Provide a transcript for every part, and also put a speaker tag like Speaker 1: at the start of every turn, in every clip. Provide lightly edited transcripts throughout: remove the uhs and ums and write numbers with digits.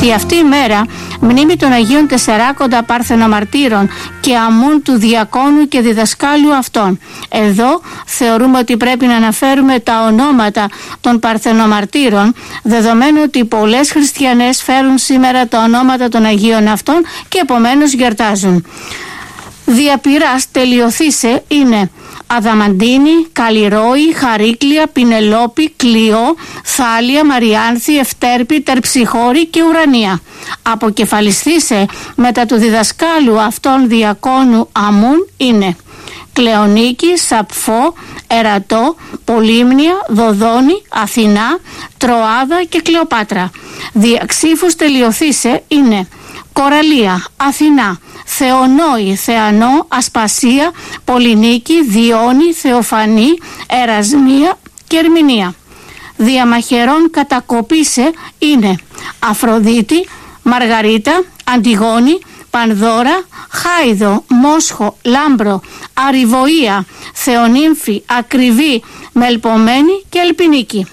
Speaker 1: Τη αυτή η μέρα μνήμη των Αγίων Τεσσεράκοντα Παρθενομαρτύρων και Αμούν του διακόνου και διδασκάλου αυτών. Εδώ θεωρούμε ότι πρέπει να αναφέρουμε τα ονόματα των Παρθενομαρτύρων, δεδομένου ότι πολλές χριστιανές φέρουν σήμερα τα ονόματα των Αγίων αυτών και επομένως γιορτάζουν. Διαπειράς τελειωθήσε είναι Αδαμαντίνη, Καλλιρόη, Χαρίκλια, Πινελόπη, Κλειό, Θάλια, Μαριάνθη, Ευτέρπη, Τερψιχώρη και Ουρανία. Αποκεφαλιστήσε μετά του διδασκάλου αυτών διακόνου Αμούν είναι Κλεονίκη, Σαπφό, Ερατό, Πολύμνια, Δοδόνη, Αθηνά, Τροάδα και Κλεοπάτρα. Διαξήφους τελειωθήσε είναι Κοραλία, Αθηνά, Θεονόη, Θεανό, Ασπασία, Πολυνίκη, Διόνη, Θεοφανή, Ερασμία και Ερμηνεία. Διαμαχαιρών κατακοπήσε είναι Αφροδίτη, Μαργαρίτα, Αντιγόνη, Πανδώρα, Χάιδο, Μόσχο, Λάμπρο, Αριβοία, Θεονύμφη, Ακριβή, Μελπομένη και Ελπινίκη.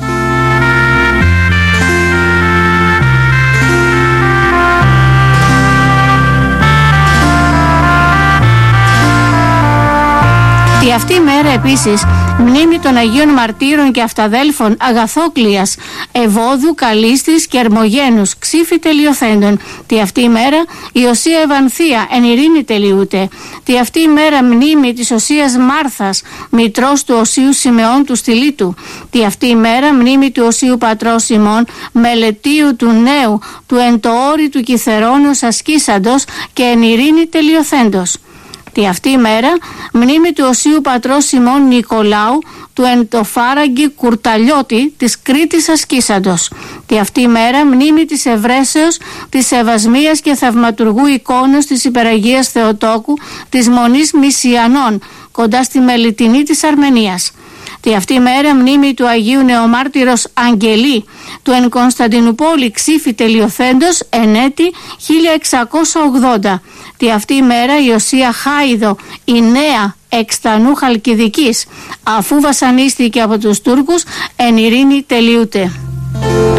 Speaker 1: Και αυτή η μέρα επίσης μνήμη των Αγίων Μαρτύρων και Αυταδέλφων Αγαθόκλειας, Ευώδου, Καλίστης και Ερμογένους, Ξύφη τελειωθέντων. Τη αυτή η μέρα η Οσία Ευανθία εν ειρήνη τελειούται. Τη αυτή η μέρα μνήμη της Οσίας Μάρθας, μητρός του Οσίου Σιμεών του Στυλίτου. Τη αυτή η μέρα μνήμη του Οσίου Πατρός Σιμών, μελετίου του Νέου, του εν το όρη του Κιθερόνος ασκήσαντος και εν ειρήνη τελειωθέντος. Τη αυτή η μέρα μνήμη του Οσίου Πατρός Σιμών Νικολάου, του εν το φάραγγι Κουρταλιώτη της Κρήτης ασκήσαντος. Τη αυτή η μέρα μνήμη της Ευρέσεως, της Ευασμίας και Θαυματουργού Εικόνος της Υπεραγίας Θεοτόκου, της Μονής Μισιανών, κοντά στη Μελιτινή της Αρμενίας. Τη αυτή η μέρα μνήμη του Αγίου Νεομάρτυρος Αγγελή, του εν Κωνσταντινούπολη Ξύφη τελειωθέντος εν έτη 1680. Τη αυτή η μέρα η Οσία Χάιδο, η νέα Εκστανού Χαλκιδικής, αφού βασανίστηκε από τους Τούρκους, εν ειρήνη τελειούται.